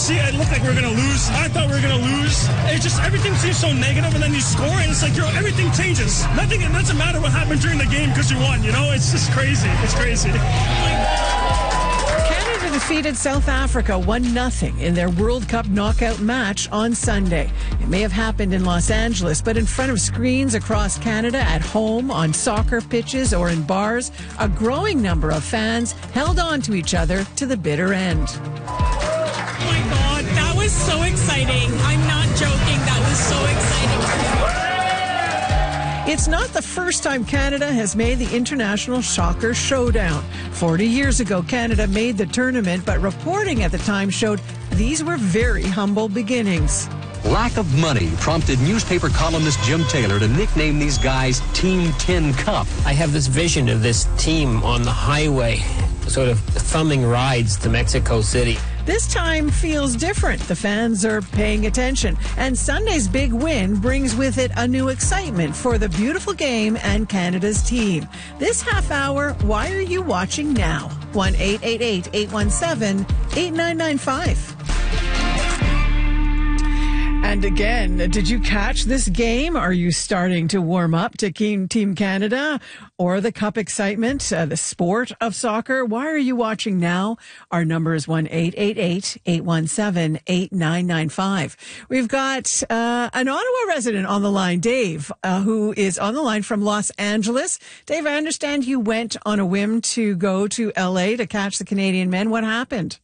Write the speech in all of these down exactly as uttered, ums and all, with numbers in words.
see, it looked like we were going to lose. I thought we were going to lose. It's just everything seems so negative, and then you score, and it's like, you know, everything changes. Nothing, it doesn't matter what happened during the game because you won, you know? It's just crazy. It's crazy. Canada defeated South Africa one nothing in their World Cup knockout match on Sunday. It may have happened in Los Angeles, but in front of screens across Canada, at home, on soccer pitches, or in bars, a growing number of fans held on to each other to the bitter end. Oh my God, that was so exciting. I'm not joking. That was so exciting. It's not the first time Canada has made the International Soccer Showdown. forty years ago, Canada made the tournament, but reporting at the time showed these were very humble beginnings. Lack of money prompted newspaper columnist Jim Taylor to nickname these guys Team Tin Cup. I have this vision of this team on the highway, sort of thumbing rides to Mexico City. This time feels different. The fans are paying attention. And Sunday's big win brings with it a new excitement for the beautiful game and Canada's team. This half hour, why are you watching now? one eight eight eight, eight one seven, eight nine nine five. And again, did you catch this game? Are you starting to warm up to Team Canada or the Cup excitement, uh, the sport of soccer? Why are you watching now? Our number is one eight eight eight, eight one seven, eight nine nine five. We've got uh, an Ottawa resident on the line, Dave, uh, who is on the line from Los Angeles. Dave, I understand you went on a whim to go to L A to catch the Canadian men. What happened?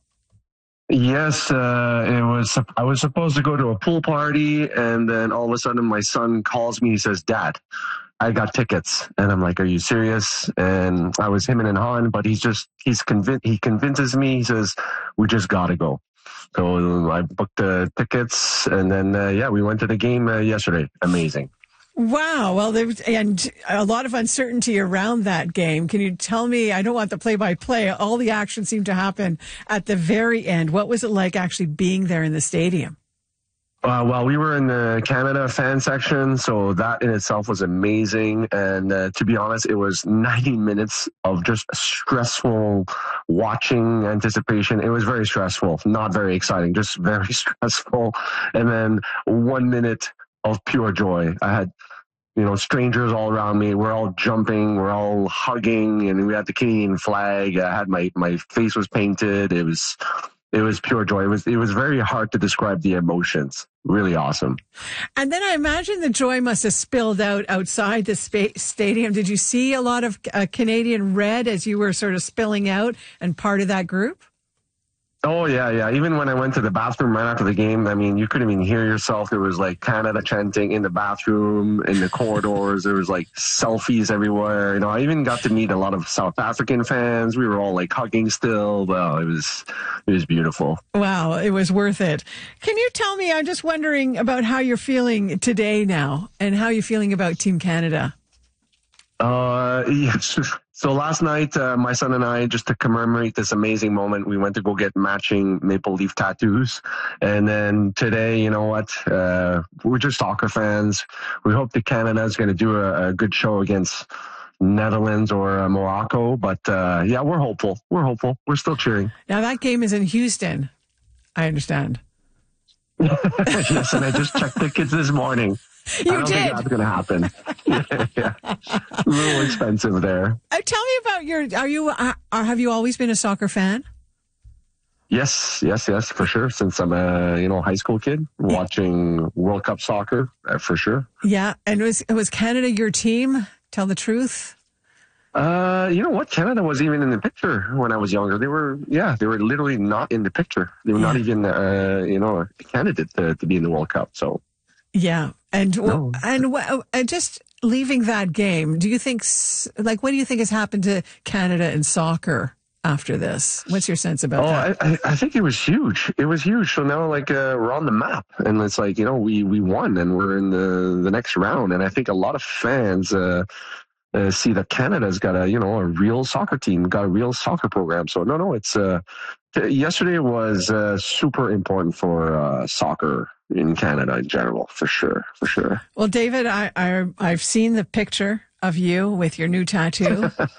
Yes, uh, it was. I was supposed to go to a pool party, and then all of a sudden, my son calls me. He says, "Dad, I got tickets," and I'm like, "Are you serious?" And I was him and Han, but he's just he's convinced. He convinces me. He says, "We just gotta go." So I booked the tickets, and then uh, yeah, we went to the game uh, yesterday. Amazing. Wow. Well, there's and a lot of uncertainty around that game. Can you tell me, I don't want the play-by-play, all the action seemed to happen at the very end. What was it like actually being there in the stadium? Uh, well, we were in the Canada fan section, so that in itself was amazing. And uh, to be honest, it was ninety minutes of just stressful watching anticipation. It was very stressful, not very exciting, just very stressful. And then one minute of pure joy. I had, you know, strangers all around me. We're all jumping, we're all hugging, and we had the Canadian flag. I had my, my face was painted. It was, it was pure joy. It was, it was very hard to describe the emotions. Really awesome. And then I imagine the joy must have spilled out outside the spa- stadium. Did you see a lot of uh, Canadian red as you were sort of spilling out and part of that group? Oh, yeah, yeah. Even when I went to the bathroom right after the game, I mean, you couldn't even hear yourself. There was like Canada chanting in the bathroom, in the corridors. There was like selfies everywhere. You know, I even got to meet a lot of South African fans. We were all like hugging still. Well, it was, it was beautiful. Wow, it was worth it. Can you tell me, I'm just wondering about how you're feeling today now and how you're feeling about Team Canada. Uh, yes. So last night, uh, my son and I, just to commemorate this amazing moment, we went to go get matching Maple Leaf tattoos. And then today, you know what? Uh, we're just soccer fans. We hope that Canada is going to do a, a good show against Netherlands or uh, Morocco. But uh, yeah, we're hopeful. We're hopeful. We're still cheering. Now that game is in Houston, I understand. Yes, and I just checked tickets this morning. You I don't did. think that's going to happen. yeah, yeah. A little expensive there. Uh, tell me about your, are you, uh, are, have you always been a soccer fan? Yes, yes, yes, for sure. Since I'm a, you know, high school kid, watching World Cup soccer, uh, for sure. Yeah. And was, was Canada your team? Tell the truth. Uh, you know what? Canada was even in the picture when I was younger. They were, yeah, they were literally not in the picture. They were yeah. not even, uh, you know, a candidate to, to be in the World Cup. So. Yeah. And, No. and, and just leaving that game, do you think, like, what do you think has happened to Canada in soccer after this? What's your sense about oh, that? I, I think it was huge. It was huge. So now, like, uh, we're on the map, and it's like, you know, we, we won, and we're in the, the next round. And I think a lot of fans, uh, uh, see that Canada's got a, you know, a real soccer team, got a real soccer program. So no, no, it's, uh, yesterday was, uh, super important for, uh, soccer in Canada in general, for sure, for sure. Well, David, I, I, I've seen the picture of you with your new tattoo.